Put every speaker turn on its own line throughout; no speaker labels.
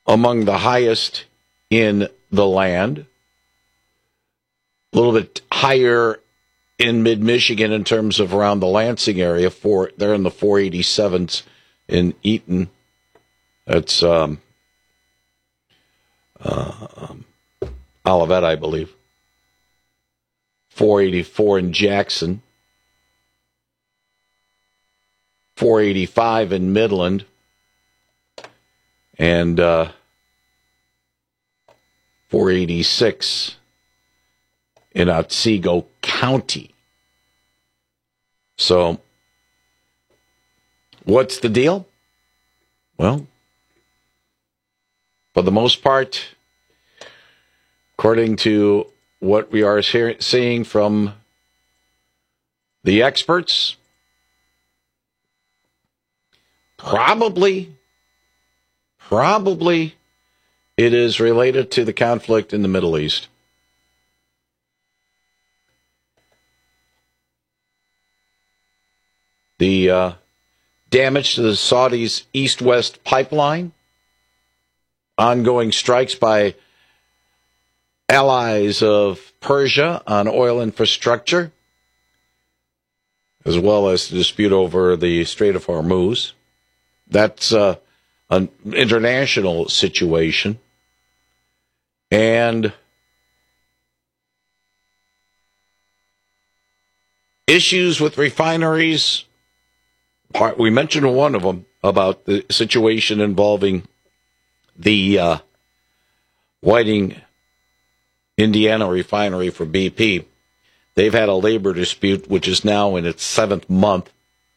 among the highest in the land. A little bit higher in mid-Michigan in terms of around the Lansing area. They're in the 487s in Eaton. That's Olivet, I believe. 484 in Jackson. 485 in Midland. And 486 in Otsego County. So, what's the deal? Well, for the most part, according to what we are seeing from the experts, probably it is related to the conflict in the Middle East. The damage to the Saudis' east-west pipeline, ongoing strikes by allies of Persia on oil infrastructure, as well as the dispute over the Strait of Hormuz. That's an international situation. And issues with refineries. We mentioned one of them about the situation involving the Whiting, Indiana refinery for BP. They've had a labor dispute, which is now in its 7th month.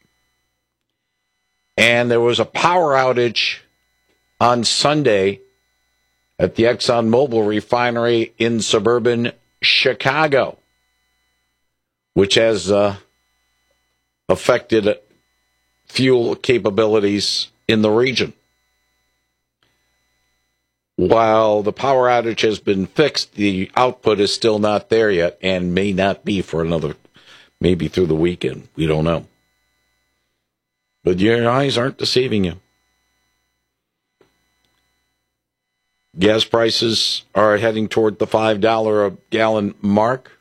And there was a power outage on Sunday at the ExxonMobil refinery in suburban Chicago, which has affected fuel capabilities in the region. While the power outage has been fixed, the output is still not there yet and may not be for maybe through the weekend. We don't know. But your eyes aren't deceiving you. Gas prices are heading toward the $5 a gallon mark.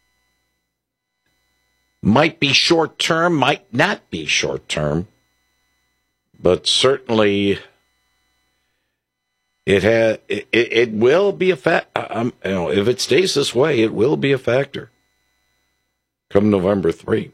Might be short term, might not be short term, but certainly it will be a if it stays this way, it will be a factor come November 3.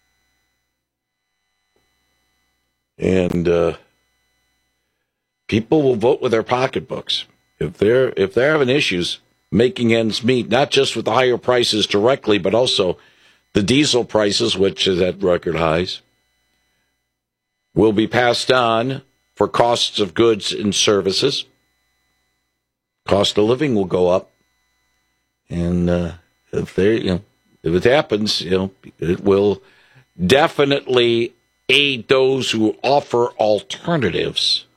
And people will vote with their pocketbooks. If they're having issues making ends meet, not just with the higher prices directly, but also the diesel prices, which is at record highs, will be passed on for costs of goods and services. Cost of living will go up, and if it happens, it will definitely aid those who offer alternatives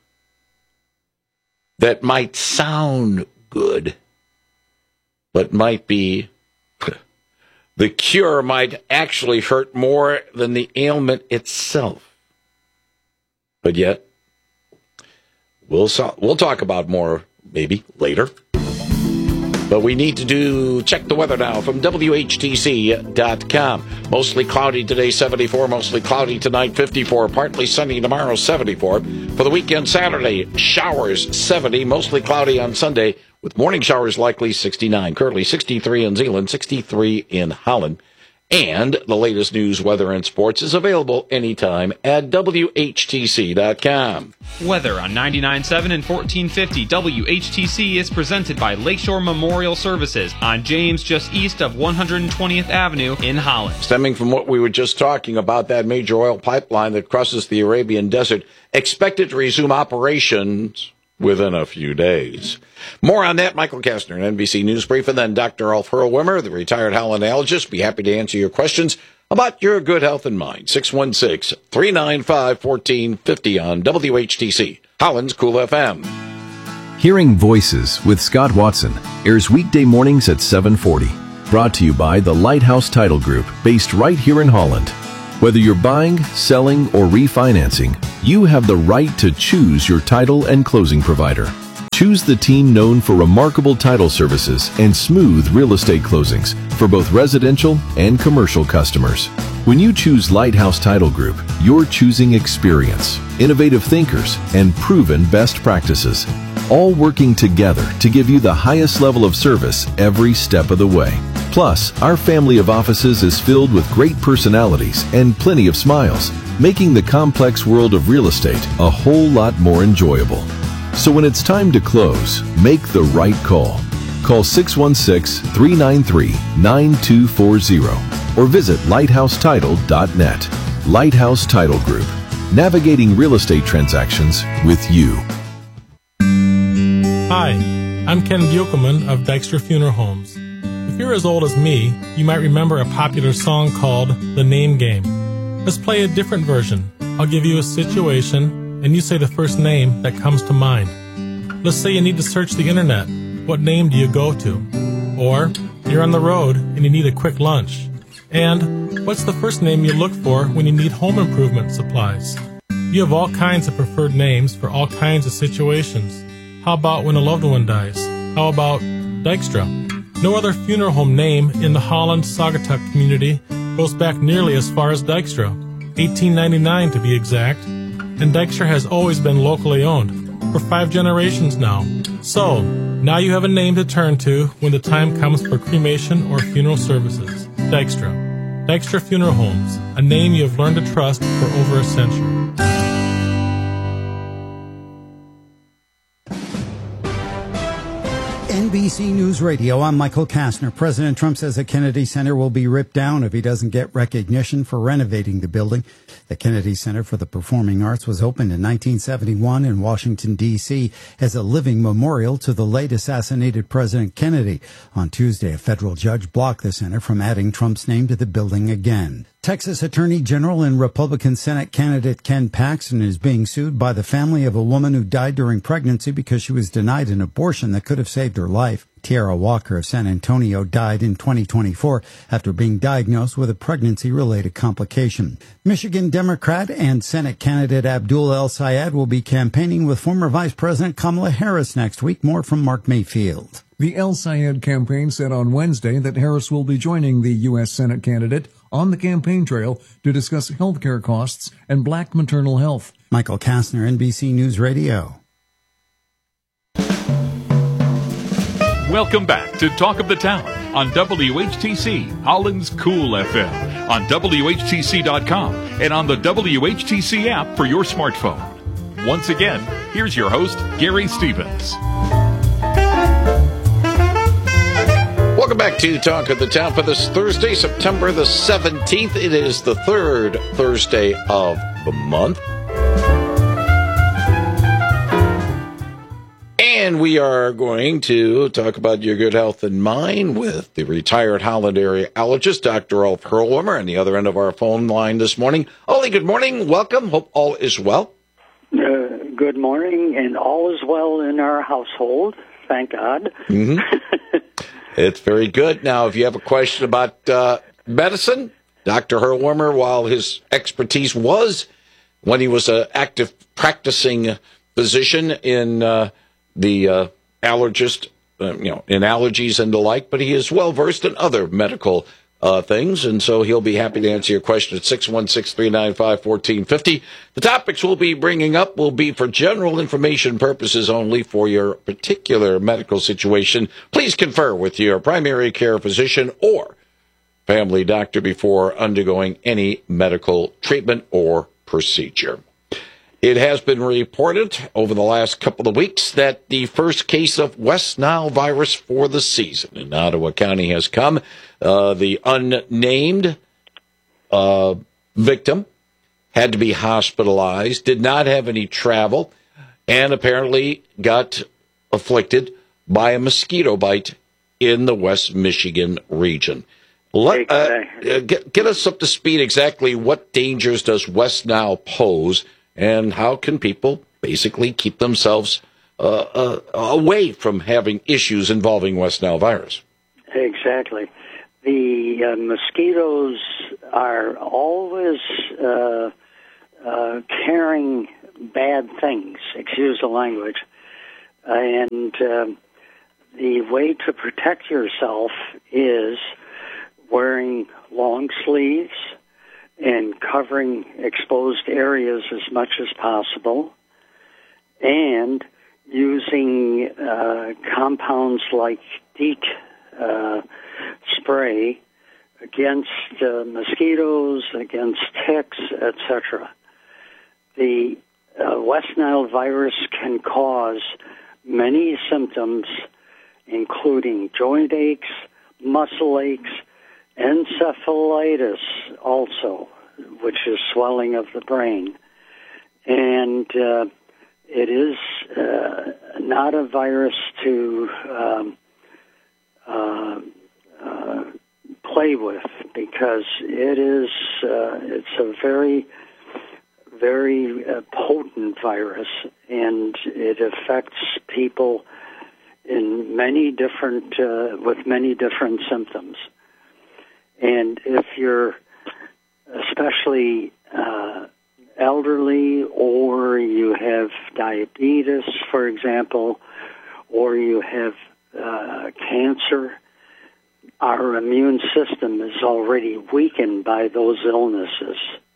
that might sound good, but might be the cure might actually hurt more than the ailment itself. But yet, we'll talk about more maybe later. But we need to check the weather now from WHTC.com. Mostly cloudy today, 74. Mostly cloudy tonight, 54. Partly sunny tomorrow, 74. For the weekend, Saturday, showers, 70. Mostly cloudy on Sunday, with morning showers likely, 69. Currently 63 in Zeeland, 63 in Holland. And the latest news, weather, and sports is available anytime at WHTC.com.
Weather on 99.7 and 1450 WHTC is presented by Lakeshore Memorial Services on James, just east of 120th Avenue in Holland.
Stemming from what we were just talking about, that major oil pipeline that crosses the Arabian Desert, expected to resume operations within a few days. More on that, Michael Kastner, an NBC News Brief, and then Dr. Alf Hurlwimmer, the retired Hollandologist. Be happy to answer your questions about your good health and mind. 616-395-1450 on WHTC, Holland's Cool FM.
Hearing Voices with Scott Watson airs weekday mornings at 7:40. Brought to you by the Lighthouse Title Group, based right here in Holland. Whether you're buying, selling, or refinancing, you have the right to choose your title and closing provider. Choose the team known for remarkable title services and smooth real estate closings for both residential and commercial customers. When you choose Lighthouse Title Group, you're choosing experience, innovative thinkers, and proven best practices, all working together to give you the highest level of service every step of the way. Plus, our family of offices is filled with great personalities and plenty of smiles, making the complex world of real estate a whole lot more enjoyable. So when it's time to close, make the right call. Call 616-393-9240 or visit lighthousetitle.net. Lighthouse Title Group, navigating real estate transactions with you.
Hi, I'm Ken Buchelman of Dykstra Funeral Homes. If you're as old as me, you might remember a popular song called The Name Game. Let's play a different version. I'll give you a situation, and you say the first name that comes to mind. Let's say you need to search the internet. What name do you go to? Or you're on the road and you need a quick lunch. And what's the first name you look for when you need home improvement supplies? You have all kinds of preferred names for all kinds of situations. How about when a loved one dies? How about Dykstra? No other funeral home name in the Holland-Saugatuck community goes back nearly as far as Dykstra, 1899 to be exact, and Dykstra has always been locally owned, for 5 generations now. So, now you have a name to turn to when the time comes for cremation or funeral services. Dykstra. Dykstra Funeral Homes, a name you have learned to trust for over a century.
NBC News Radio, I'm Michael Kastner. President Trump says the Kennedy Center will be ripped down if he doesn't get recognition for renovating the building. The Kennedy Center for the Performing Arts was opened in 1971 in Washington, D.C. as a living memorial to the late assassinated President Kennedy. On Tuesday, a federal judge blocked the center from adding Trump's name to the building again. Texas Attorney General and Republican Senate candidate Ken Paxton is being sued by the family of a woman who died during pregnancy because she was denied an abortion that could have saved her life. Tiara Walker of San Antonio died in 2024 after being diagnosed with a pregnancy-related complication. Michigan Democrat and Senate candidate Abdul El-Sayed will be campaigning with former Vice President Kamala Harris next week. More from Mark Mayfield.
The El-Sayed campaign said on Wednesday that Harris will be joining the U.S. Senate candidate on the campaign trail to discuss health care costs and black maternal health.
Michael Kastner, NBC News Radio.
Welcome back to Talk of the Town on WHTC, Holland's Cool FM, on WHTC.com, and on the WHTC app for your smartphone. Once again, here's your host, Gary Stevens.
Welcome back to Talk of the Town for this Thursday, September the 17th. It is the third Thursday of the month. And we are going to talk about your good health and mind with the retired Holland area allergist, Dr. Ulf Hurlwimmer, on the other end of our phone line this morning. Ollie, good morning. Welcome. Hope all is well.
Good morning, and all is well in our household. Thank God.
Mm-hmm. It's very good. Now, if you have a question about medicine, Dr. Hurlwimmer, while his expertise was when he was an active practicing physician in the allergist, in allergies and the like, but he is well versed in other medical things, and so he'll be happy to answer your question at 616-395-1450. The topics we'll be bringing up will be for general information purposes only. For your particular medical situation, please confer with your primary care physician or family doctor before undergoing any medical treatment or procedure. It has been reported over the last couple of weeks that the first case of West Nile virus for the season in Ottawa County has come. The unnamed victim had to be hospitalized, did not have any travel, and apparently got afflicted by a mosquito bite in the West Michigan region. Get us up to speed exactly what dangers does West Nile pose, and how can people basically keep themselves away from having issues involving West Nile virus?
Exactly. The mosquitoes are always carrying bad things, excuse the language, And the way to protect yourself is wearing long sleeves and covering exposed areas as much as possible, and using compounds like DEET spray against mosquitoes, against ticks, etc. The West Nile virus can cause many symptoms, including joint aches, muscle aches, encephalitis also, which is swelling of the brain. And it is not a virus to play with, because it's a very, very potent virus, and it affects people in many different with many different symptoms. And if you're especially elderly, or you have diabetes, for example, or you have cancer, our immune system is already weakened by those illnesses.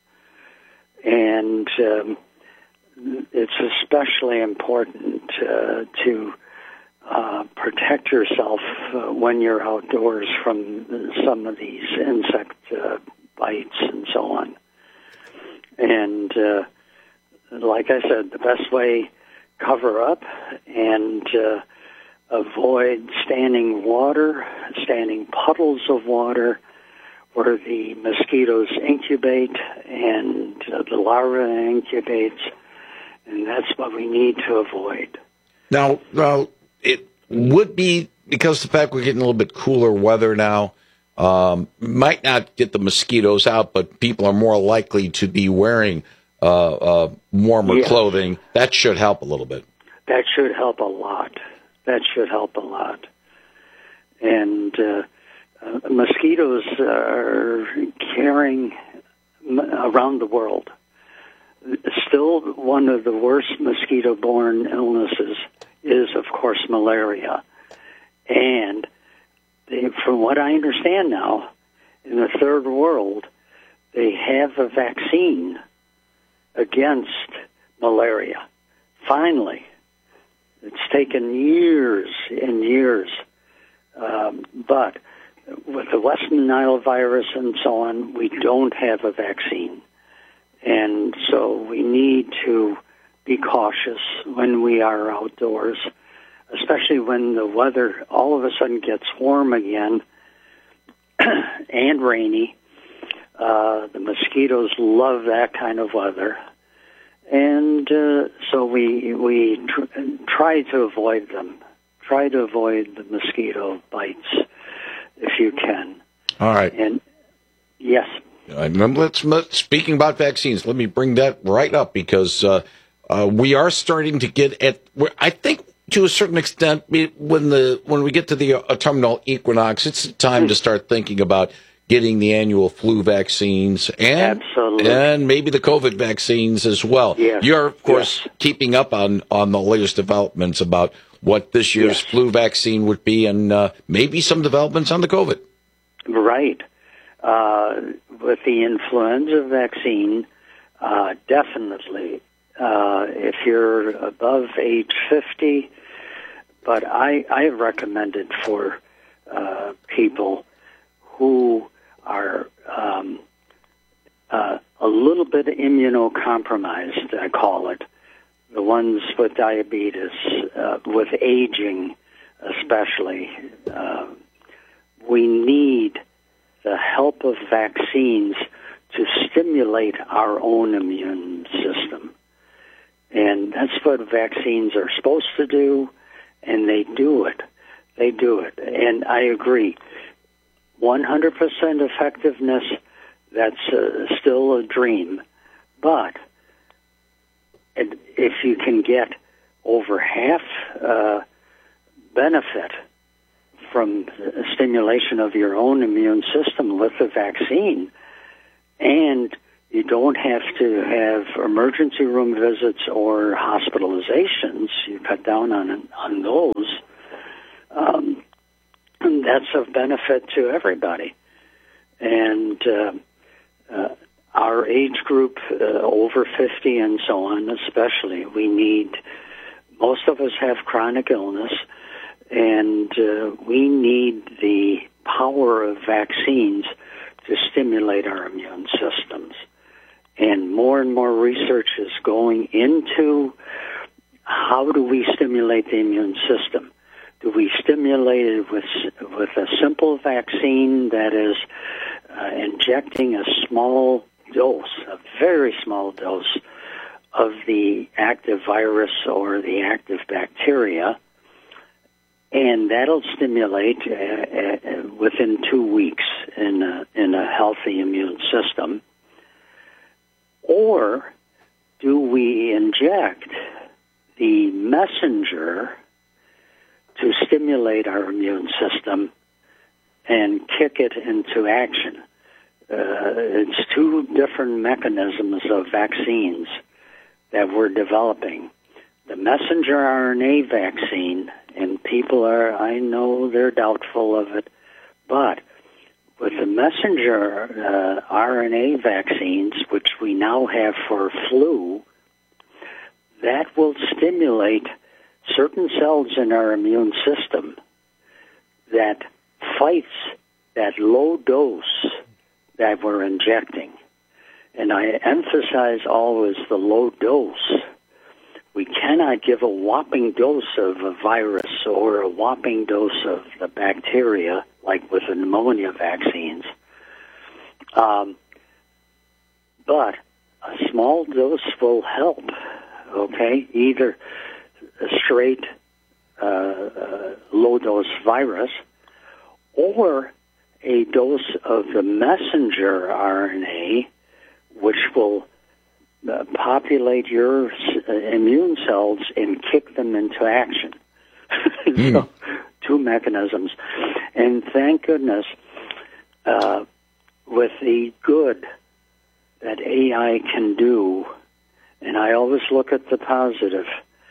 And it's especially important to protect yourself when you're outdoors from some of these insect bites and so on. And like I said, the best way, cover up and avoid standing puddles of water where the mosquitoes incubate and the larva incubates, and that's what we need to avoid.
Now, it would be, because the fact we're getting a little bit cooler weather now, might not get the mosquitoes out, but people are more likely to be wearing warmer clothing. That should help a little bit.
That should help a lot. And mosquitoes are carrying around the world. Still, one of the worst mosquito-borne illnesses is, of course, malaria. And from what I understand now, in the third world, they have a vaccine against malaria. Finally. It's taken years and years. But with the West Nile virus and so on, we don't have a vaccine. And so we need to be cautious when we are outdoors, especially when the weather all of a sudden gets warm again and rainy. The mosquitoes love that kind of weather. And so we try to avoid them. Try to avoid the mosquito bites if you can.
All right.
And yes.
Speaking about vaccines, let me bring that right up, because we are starting to get at, I think to a certain extent, when we get to the autumnal equinox, it's time to start thinking about getting the annual flu vaccines and maybe the COVID vaccines as well.
Yes.
You're, of course, keeping up on the latest developments about what this year's flu vaccine would be, and maybe some developments on the COVID.
Right. With the influenza vaccine, definitely. If you're above age 50, but I have recommended for people who are a little bit immunocompromised, I call it, the ones with diabetes, with aging especially. We need the help of vaccines to stimulate our own immune system. And that's what vaccines are supposed to do, and they do it. They do it. And I agree. 100% effectiveness, that's still a dream. But if you can get over half benefit from the stimulation of your own immune system with the vaccine, and You don't have to have emergency room visits or hospitalizations. You cut down on those. And that's of benefit to everybody. And our age group, over 50 and so on, especially, most of us have chronic illness, and we need the power of vaccines to stimulate our immune systems. And more research is going into how do we stimulate the immune system. Do we stimulate it with a simple vaccine that is injecting a small dose, a very small dose of the active virus or the active bacteria, and that'll stimulate within 2 weeks in a healthy immune system? Or do we inject the messenger to stimulate our immune system and kick it into action? It's two different mechanisms of vaccines that we're developing. The messenger RNA vaccine, and I know they're doubtful of it, but with the messenger RNA vaccines, which we now have for flu, that will stimulate certain cells in our immune system that fights that low dose that we're injecting. And I emphasize always the low dose. We cannot give a whopping dose of a virus or a whopping dose of the bacteria like with the pneumonia vaccines. But a small dose will help, okay? Either a straight low-dose virus or a dose of the messenger RNA, which will populate your immune cells and kick them into action. So, two mechanisms. And thank goodness, with the good that AI can do, and I always look at the positive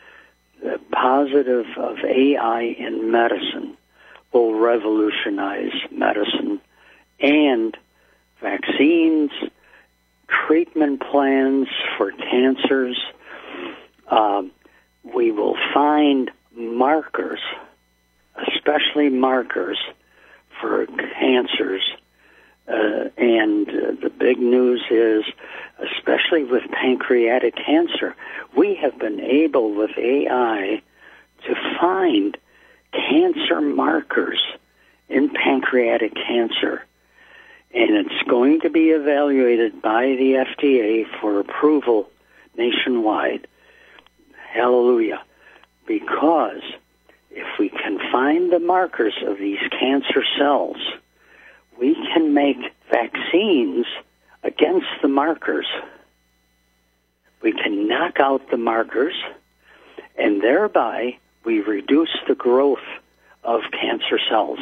of AI in medicine will revolutionize medicine and vaccines, treatment plans for cancers. We will find markers, especially markers for cancers. And the big news is, especially with pancreatic cancer, we have been able with AI to find cancer markers in pancreatic cancer. And it's going to be evaluated by the FDA for approval nationwide. Hallelujah. Because if we can find the markers of these cancer cells, we can make vaccines against the markers. We can knock out the markers, and thereby we reduce the growth of cancer cells.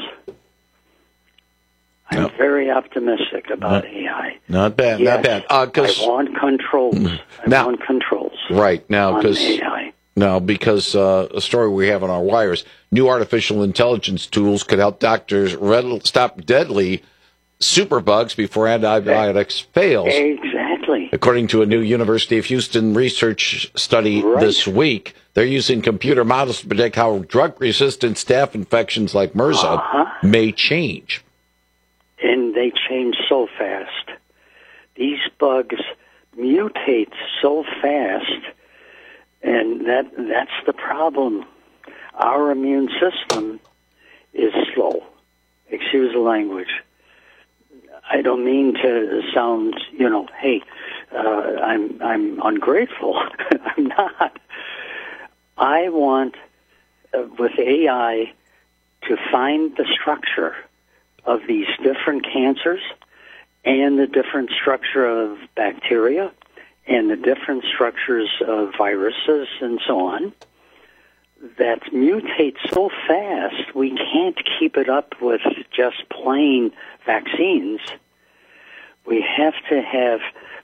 I'm very optimistic about AI.
Not bad,
yes,
not bad.
I want controls. I want controls.
Right, now,
on AI.
Now, because a story we have on our wires, new artificial intelligence tools could help doctors stop deadly superbugs before antibiotics fails.
Exactly.
According to a new University of Houston research study this week, they're using computer models to predict how drug-resistant staph infections like MRSA may change.
And they change so fast. These bugs mutate so fast, and that's the problem. Our immune system is slow. Excuse the language. I don't mean to sound, hey, I'm ungrateful. I'm not. I want, with AI, to find the structure of these different cancers and the different structure of bacteria and the different structures of viruses and so on that mutate so fast we can't keep it up with just plain vaccines. We have to have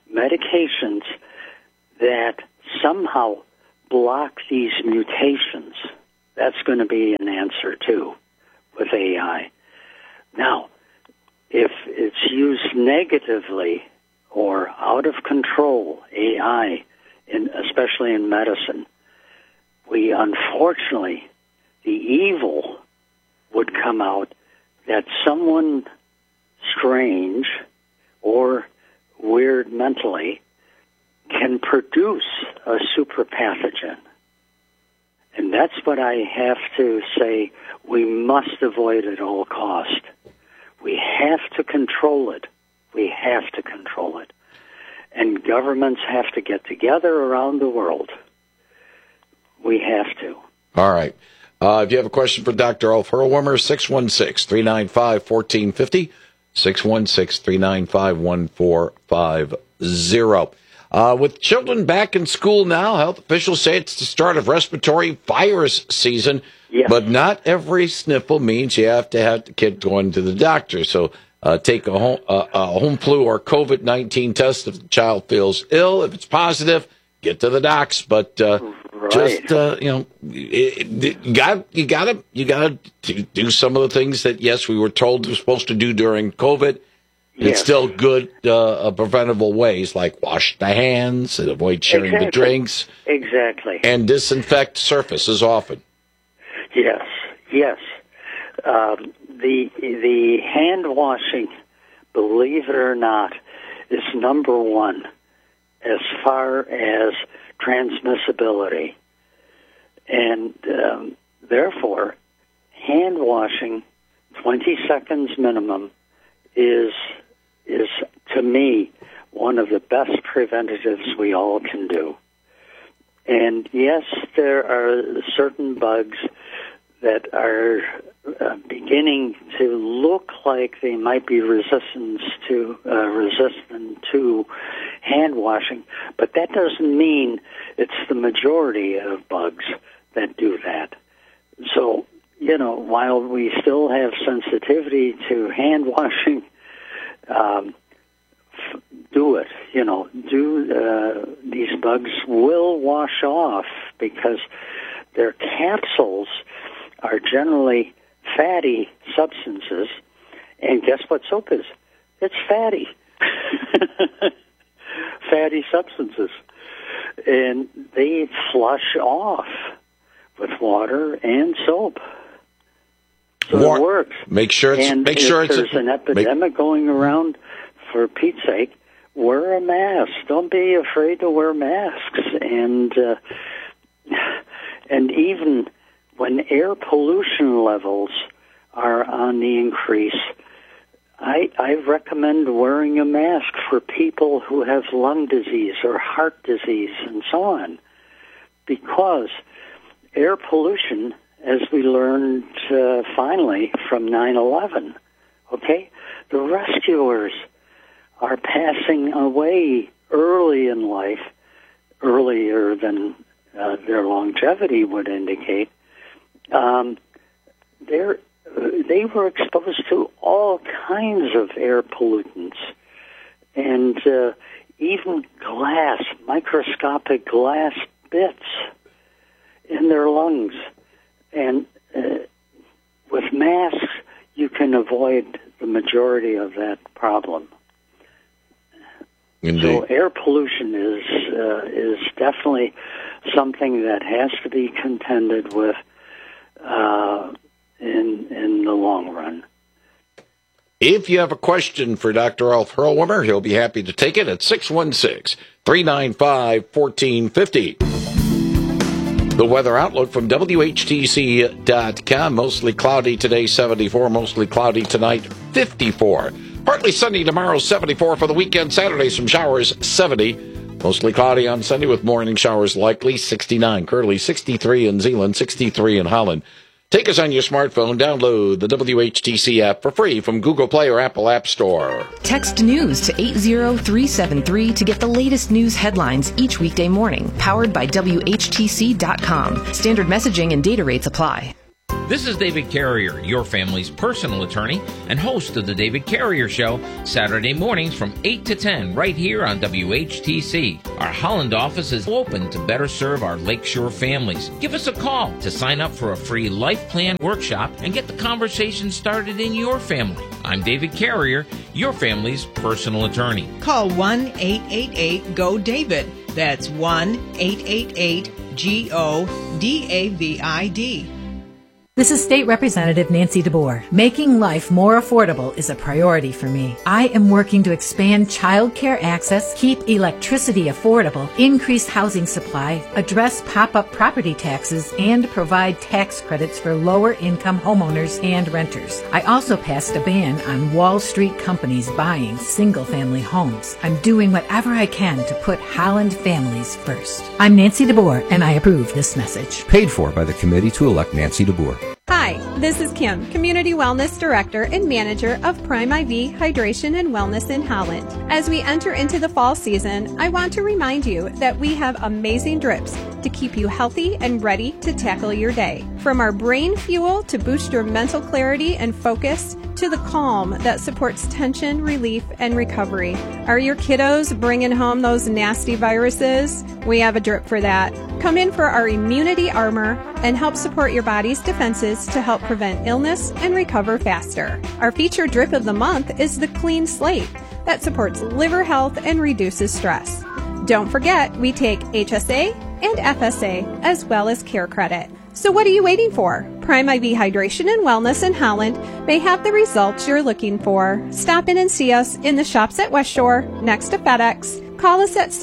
medications that somehow block these mutations. That's going to be an answer, too, with AI. Now, if it's used negatively or out of control, AI, especially in medicine, we unfortunately, the evil would come out that someone strange or weird mentally can produce a super pathogen. And that's what I have to say we must avoid at all cost. We have to control it. We have to control it. And governments have to get together around the world. We have to.
All right. If you have a question for Dr. Ulf Hurlwimmer, 616-395-1450, 616-395-1450. With children back in school now, health officials say it's the start of respiratory virus season,
yes.
But not every sniffle means you have to have the kid going to the doctor. So take a home flu or COVID-19 test if the child feels ill. If it's positive, get to the docs. But just you gotta do some of the things that we were told we're supposed to do during COVID.
Yes.
It's still good preventable ways like wash the hands and avoid sharing the drinks.
Exactly.
And disinfect surfaces often.
Yes. The hand washing, believe it or not, is number one as far as transmissibility. And therefore, hand washing, 20 seconds minimum, is to me one of the best preventatives we all can do. And yes, there are certain bugs that are beginning to look like they might be resistant to hand washing, but that doesn't mean it's the majority of bugs that do that. So, while we still have sensitivity to hand washing, do it. These bugs will wash off because their capsules are generally fatty substances. And guess what soap is? It's fatty. Fatty substances. And they flush off with water and soap. So it works.
Make sure it's
there's an epidemic going around, for Pete's sake, wear a mask. Don't be afraid to wear masks. And even when air pollution levels are on the increase, I recommend wearing a mask for people who have lung disease or heart disease and so on, because air pollution, as we learned finally from 9/11, the rescuers are passing away early in life, earlier than their longevity would indicate. They were exposed to all kinds of air pollutants, and even glass, microscopic glass bits in their lungs. And with masks, you can avoid the majority of that problem.
Indeed.
So air pollution is definitely something that has to be contended with in the long run.
If you have a question for Dr. Ulf Hurlwimmer, he'll be happy to take it at 616-395-1450. The weather outlook from WHTC.com. Mostly cloudy today, 74. Mostly cloudy tonight, 54. Partly sunny tomorrow, 74. For the weekend, Saturday, some showers, 70. Mostly cloudy on Sunday with morning showers likely, 69. Curly, 63 in Zeeland, 63 in Holland. Take us on your smartphone. Download the WHTC app for free from Google Play or Apple App Store.
Text news to 80373 to get the latest news headlines each weekday morning. Powered by WHTC.com. Standard messaging and data rates apply.
This is David Carrier, your family's personal attorney and host of The David Carrier Show, Saturday mornings from 8 to 10 right here on WHTC. Our Holland office is open to better serve our Lakeshore families. Give us a call to sign up for a free life plan workshop and get the conversation started in your family. I'm David Carrier, your family's personal attorney.
Call 1-888-GO-DAVID. That's 1-888-GO-DAVID.
This is State Representative Nancy DeBoer. Making life more affordable is a priority for me. I am working to expand child care access, keep electricity affordable, increase housing supply, address pop-up property taxes, and provide tax credits for lower-income homeowners and renters. I also passed a ban on Wall Street companies buying single-family homes. I'm doing whatever I can to put Holland families first. I'm Nancy DeBoer, and I approve this message.
Paid for by the committee to elect Nancy DeBoer.
Hi, this is Kim, Community Wellness Director and Manager of Prime IV Hydration and Wellness in Holland. As we enter into the fall season, I want to remind you that we have amazing drips to keep you healthy and ready to tackle your day. From our brain fuel to boost your mental clarity and focus, to the calm that supports tension, relief, and recovery. Are your kiddos bringing home those nasty viruses? We have a drip for that. Come in for our immunity armor and help support your body's defenses to help prevent illness and recover faster. Our featured drip of the month is the Clean Slate that supports liver health and reduces stress. Don't forget, we take HSA and FSA as well as Care Credit. So what are you waiting for? Prime IV Hydration and Wellness in Holland may have the results you're looking for. Stop in and see us in the shops at West Shore next to FedEx. Call us at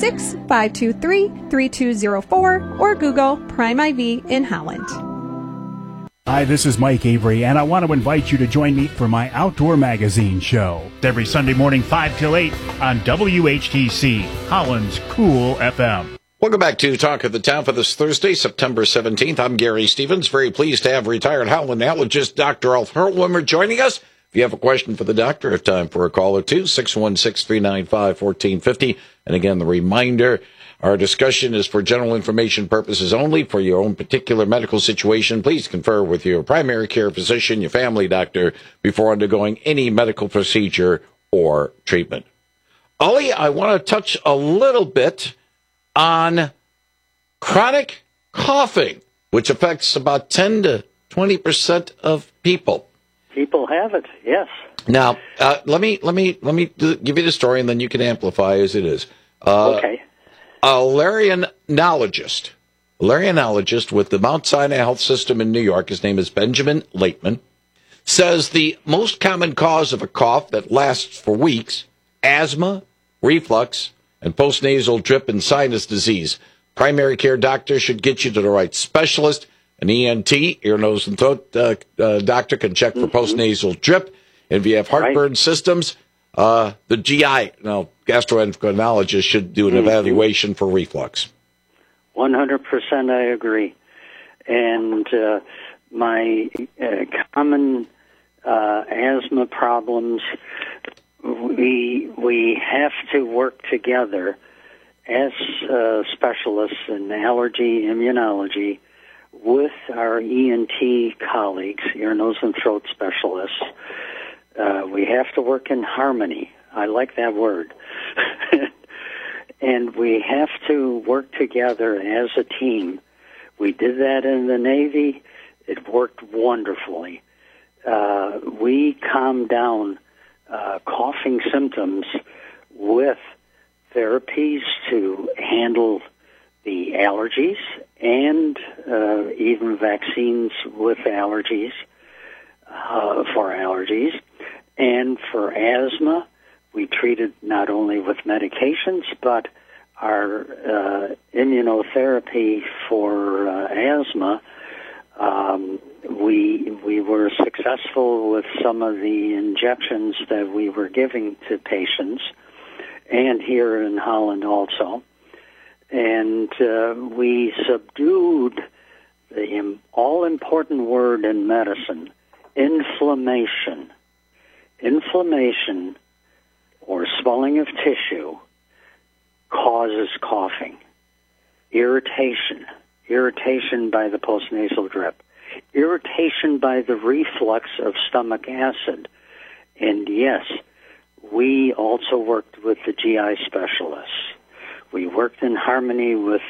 616-523-3204 or Google Prime IV in Holland.
Hi, this is Mike Avery, and I want to invite you to join me for my Outdoor Magazine show. Every Sunday morning, 5 till 8 on WHTC, Holland's Cool FM.
Welcome back to Talk of the Town for this Thursday, September 17th. I'm Gary Stevens. Very pleased to have retired Howland allergist Dr. Alf Herlwimmer joining us. If you have a question for the doctor, have time for a call or two, 616-395-1450. And again, the reminder, our discussion is for general information purposes only. For your own particular medical situation, please confer with your primary care physician, your family doctor, before undergoing any medical procedure or treatment. Ollie, I want to touch a little bit on chronic coughing, which affects about 10 to 20% of people.
People have it, yes.
Now, let me give you the story, and then you can amplify as it is.
Okay.
A Laryngeologist with the Mount Sinai Health System in New York, his name is Benjamin Laitman, says the most common cause of a cough that lasts for weeks, asthma, reflux, and postnasal drip and sinus disease. Primary care doctor should get you to the right specialist. An ENT, ear, nose, and throat doctor can check for postnasal drip. And if you have heartburn systems, the GI, gastroenterologist should do an evaluation for reflux.
100% I agree. And my common asthma problems, we have to work together as specialists in allergy immunology with our ENT colleagues, ear, nose, and throat specialists. We have to work in harmony. I like that word. And we have to work together as a team. We did that in the Navy. It worked wonderfully. We calmed down coughing symptoms with therapies to handle the allergies and even vaccines with allergies, for allergies. And for asthma, we treated not only with medications, but our immunotherapy for asthma. We were successful with some of the injections that we were giving to patients, and here in Holland also. And we subdued the all-important word in medicine, inflammation. Inflammation, or swelling of tissue, causes coughing. Irritation by the postnasal drip. irritation by the reflux of stomach acid. And yes, we also worked with the GI specialists. We worked in harmony with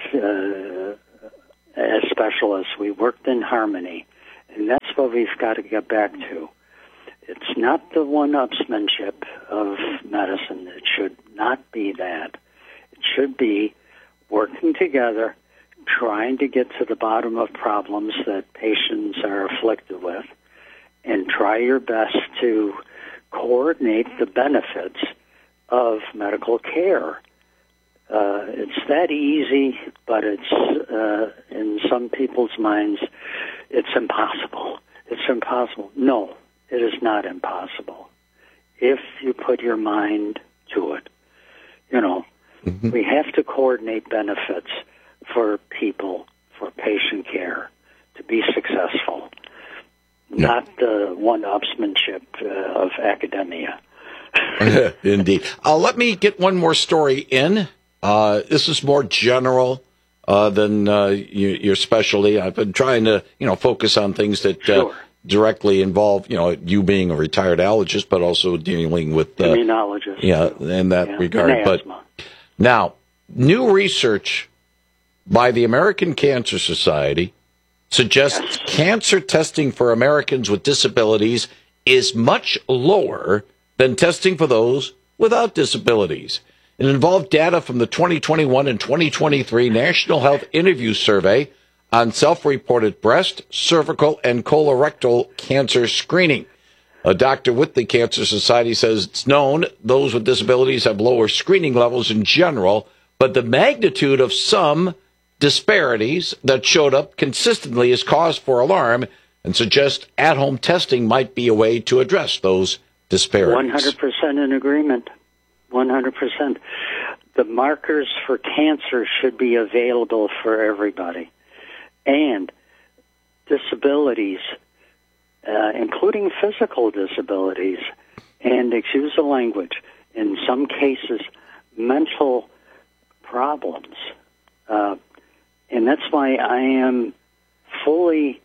as specialists. We worked in harmony. And that's what we've got to get back to. It's not the one-upsmanship of medicine. It should not be that. It should be working together, trying to get to the bottom of problems that patients are afflicted with, and try your best to coordinate the benefits of medical care. It's that easy, but it's in some people's minds, it's impossible. It's impossible. No, it is not impossible. If you put your mind to it, we have to coordinate benefits for people, for patient care, to be successful, not the one-upsmanship of academia.
Indeed. Let me get one more story in. This is more general than your specialty. I've been trying to, focus on things that directly involve, you being a retired allergist, but also dealing with
immunologist.
Yeah, in that regard.
And
but
asthma.
Now, new research by the American Cancer Society suggests cancer testing for Americans with disabilities is much lower than testing for those without disabilities. It involved data from the 2021 and 2023 National Health Interview Survey on self-reported breast, cervical, and colorectal cancer screening. A doctor with the Cancer Society says it's known those with disabilities have lower screening levels in general, but the magnitude of some disparities that showed up consistently is cause for alarm and suggests at-home testing might be a way to address those disparities.
100% in agreement. 100%. The markers for cancer should be available for everybody. And disabilities, including physical disabilities, and, excuse the language, in some cases, mental problems. And that's why I am fully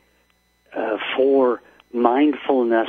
for mindfulness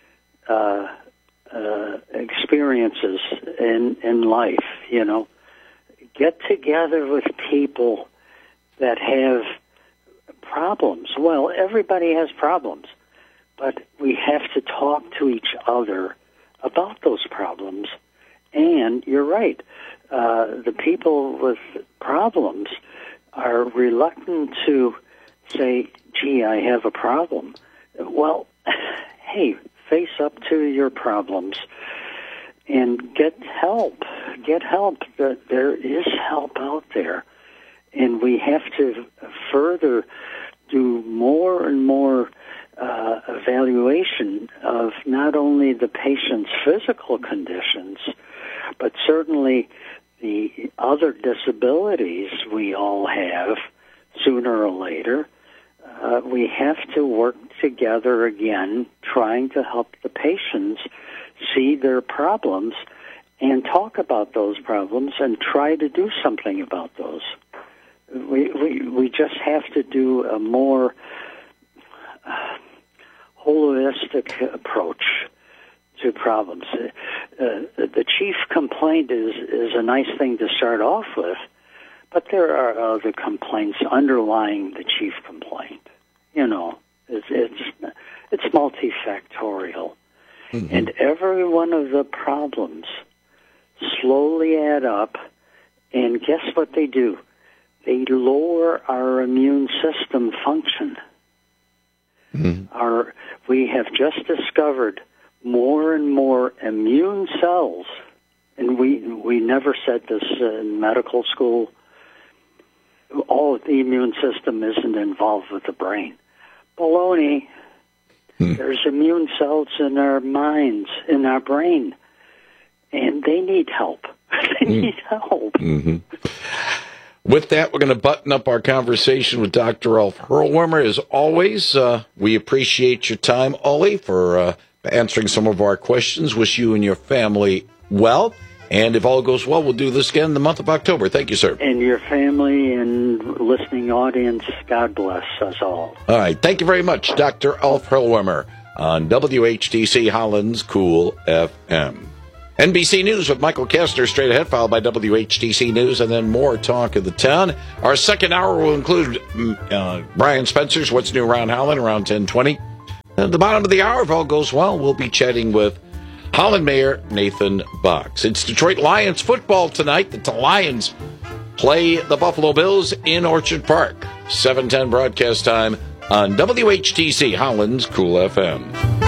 experiences in life, Get together with people that have problems. Well, everybody has problems, but we have to talk to each other about those problems. And you're right, the people with problems are reluctant to say, gee, I have a problem. Well, hey, face up to your problems and get help. Get help. There is help out there. And we have to further do more and more evaluation of not only the patient's physical conditions, but certainly the other disabilities we all have sooner or later. We have to work together again, trying to help the patients see their problems and talk about those problems and try to do something about those. We just have to do a more holistic approach to problems. The chief complaint is a nice thing to start off with, but there are other complaints underlying the chief complaint. It's multifactorial. Mm-hmm. And every one of the problems slowly add up, and guess what they do? They lower our immune system function. Mm-hmm. We have just discovered more and more immune cells, and we never said this in medical school. The immune system isn't involved with the brain. Baloney. There's immune cells in our minds, in our brain, and they need help. They need help.
Mm-hmm. With that, we're going to button up our conversation with Dr. Ulf Hurlwarmer. As always, we appreciate your time, Ollie, for answering some of our questions. Wish you and your family well. And if all goes well, we'll do this again in the month of October. Thank you, sir.
And your family and listening audience, God bless us all.
All right. Thank you very much, Dr. Alf Hellwimmer on WHTC Holland's Cool FM. NBC News with Michael Kastner straight ahead, followed by WHTC News, and then more talk of the town. Our second hour will include Brian Spencer's What's New Around Holland around 10:20. At the bottom of the hour, if all goes well, we'll be chatting with Holland Mayor Nathan Box. It's Detroit Lions football tonight. The Lions play the Buffalo Bills in Orchard Park. 7:10 broadcast time on WHTC Holland's Cool FM.